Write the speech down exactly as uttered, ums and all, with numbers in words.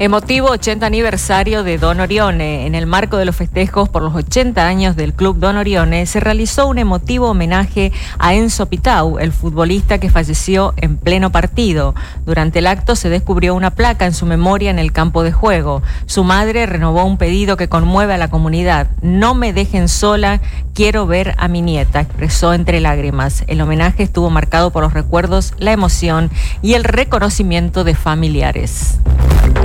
Emotivo ochenta aniversario de Don Orione. En el marco de los festejos por los ochenta años del Club Don Orione, se realizó un emotivo homenaje a Enzo Pitau, el futbolista que falleció en pleno partido. Durante el acto se descubrió una placa en su memoria en el campo de juego. Su madre renovó un pedido que conmueve a la comunidad. No me dejen sola, quiero ver a mi nieta, expresó entre lágrimas. El homenaje estuvo marcado por los recuerdos, la emoción y el reconocimiento de familiares.